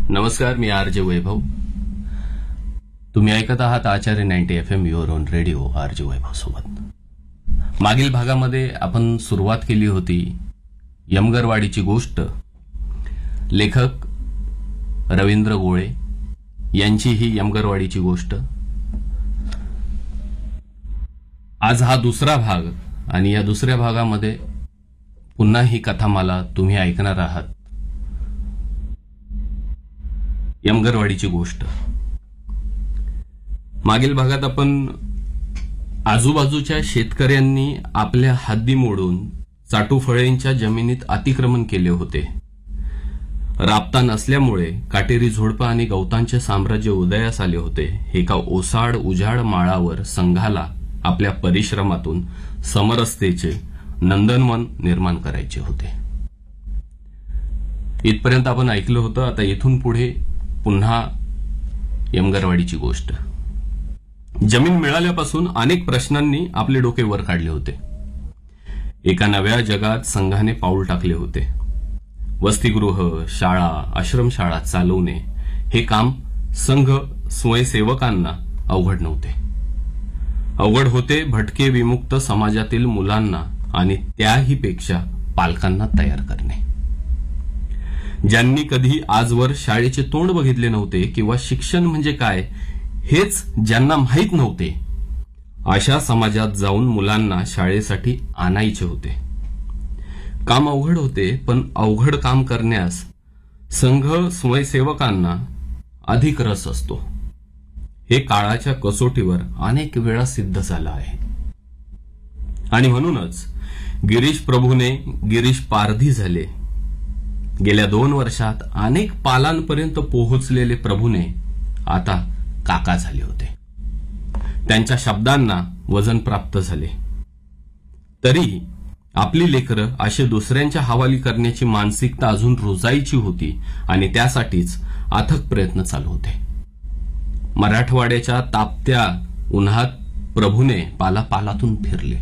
नमस्कार, मी आरजे वैभव. तुम्ही ऐकत आहात आचार्य 90 FM your on radio RJ वैभव सोबत. मागील भागामध्ये आपण सुरुवात केली होती यमगरवाडीची गोष्ट. लेखक रवींद्र गोळे यांची ही यमगरवाडीची गोष्ट. आज हा दुसरा भाग आणि या दुसऱ्या भागामध्ये पुन्हा ही कथामाला तुम्ही ऐकणार आहात. यमगरवाडीची गोष्ट. मागील भागात आपण आजूबाजूच्या शेतकऱ्यांनी आपल्या हद्दी मोडून चाटूफळेंच्या जमिनीत अतिक्रमण केले होते. राबता नसल्यामुळे काटेरी झोडपं आणि गवतांचे साम्राज्य उदयास आले होते. एका ओसाड उजाड माळावर संघाला आपल्या परिश्रमातून समरसतेचे नंदनवन निर्माण करायचे होते. इथपर्यंत आपण ऐकलं होतं. आता इथून पुढे पुन्हा यमगरवाडीची गोष्ट. जमीन मिळाल्यापासून अनेक प्रश्नांनी आपले डोके वर काढले होते. एका नव्या जगात संघाने पाऊल टाकले होते. वसतिगृह, शाळा, आश्रमशाळा चालवणे हे काम संघ स्वयंसेवकांना अवघड नव्हते. अवघड होते भटके विमुक्त समाजातील मुलांना आणि त्याही पेक्षा पालकांना तयार करणे. ज्यांनी कधी आजवर शाळेचे तोंड बघितले नव्हते किंवा शिक्षण म्हणजे काय हेच ज्यांना माहीत नव्हते, अशा समाजात जाऊन मुलांना शाळेसाठी आणायचे होते. काम अवघड होते, पण अवघड काम करण्यास संघ स्वयंसेवकांना अधिक रस असतो. हे काळाच्या कसोटीवर अनेक वेळा सिद्ध झालं आहे. आणि म्हणूनच गिरीश प्रभूने गिरीश पारधी झाले. गेल्या 2 वर्षात अनेक पालांपर्यंत पोहोचलेले प्रभूने आता काका झाले होते. त्यांच्या शब्दांना वजन प्राप्त झाले. तरीही आपली लेकरं असे दुसऱ्यांच्या हवाली करण्याची मानसिकता अजून रुजायची होती आणि त्यासाठीच अथक प्रयत्न चालू होते. मराठवाड्याच्या तापत्या उन्हात प्रभूने पालापालातून फिरले.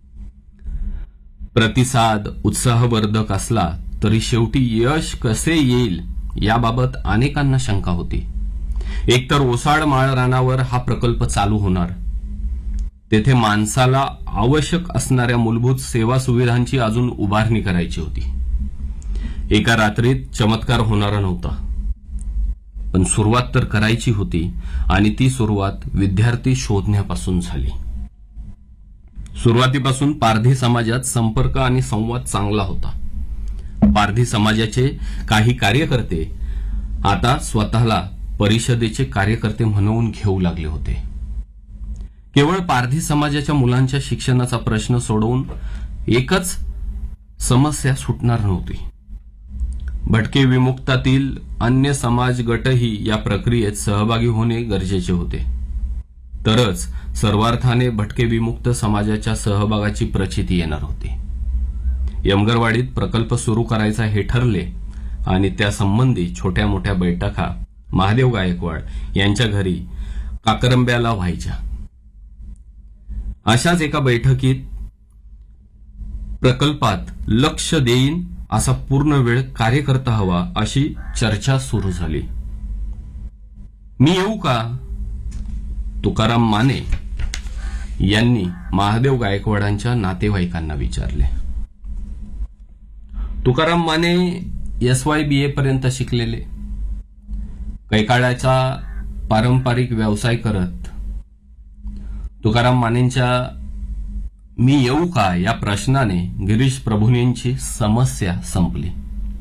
प्रतिसाद उत्साहवर्धक असला तरी शेवटी यश कसे येईल याबाबत अनेकांना शंका होती. एकतर ओसाड माळ रानावर हा प्रकल्प चालू होणार. तेथे माणसाला आवश्यक असणाऱ्या मूलभूत सेवा सुविधांची अजून उभारणी करायची होती. एका रात्रीत चमत्कार होणारा नव्हता, पण सुरुवात तर करायची होती आणि ती सुरुवात विद्यार्थी शोधण्यापासून झाली. सुरुवातीपासून पारधी समाजात संपर्क आणि संवाद चांगला होता. पारधी समाजाचे काही कार्यकर्ते आता स्वतःला परिषदेचे कार्यकर्ते म्हणवून घेऊ लागले होते. केवळ पारधी समाजाच्या मुलांच्या शिक्षणाचा प्रश्न सोडवून एकच समस्या सुटणार नव्हती. भटके विमुक्तातील अन्य समाज गटही या प्रक्रियेत सहभागी होणे गरजेचे होते. तरच सर्वार्थाने भटके विमुक्त समाजाच्या सहभागाची प्रचिती येणार होती. यमगरवाडीत प्रकल्प सुरू करायचा हे ठरले आणि त्यासंबंधी छोट्या मोठ्या बैठका महादेव गायकवाड यांच्या घरी काकरंब्याला व्हायच्या. अशाच एका बैठकीत प्रकल्पात लक्ष देईन असा पूर्ण वेळ कार्यकर्ता हवा अशी चर्चा सुरू झाली. मी येऊ का? तुकाराम माने यांनी महादेव गायकवाडांच्या नातेवाईकांना विचारले. तुकाराम माने SYBA पर्यंत शिकलेले, काही काळाचा पारंपरिक व्यवसाय करत तुकाराम मानेंच्या मी येऊ का या प्रश्नाने गिरीश प्रभूंची समस्या संपली.